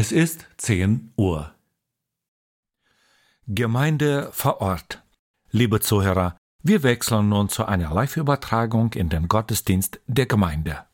Es ist 10 Uhr. Gemeinde vor Ort. Liebe Zuhörer, wir wechseln nun zu einer Live-Übertragung in den Gottesdienst der Gemeinde.